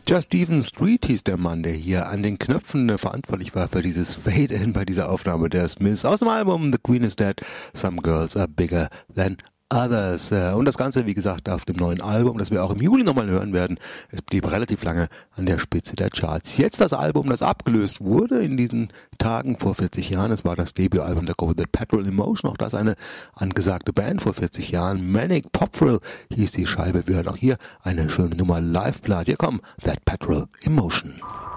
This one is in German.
Just Stephen Street hieß der Mann, der hier an den Knöpfen verantwortlich war für dieses Fade-In bei dieser Aufnahme der Smiths aus dem Album The Queen is Dead, Some Girls Are Bigger Than Others. Und das Ganze, wie gesagt, auf dem neuen Album, das wir auch im Juli nochmal hören werden. Es blieb relativ lange an der Spitze der Charts. Jetzt das Album, das abgelöst wurde in diesen Tagen vor 40 Jahren. Es war das Debütalbum der Gruppe The Petrol Emotion. Auch das eine angesagte Band vor 40 Jahren. Manic Pop Thrill hieß die Scheibe. Wir hören auch hier eine schöne Nummer Live-Platte. Hier kommt That Petrol Emotion.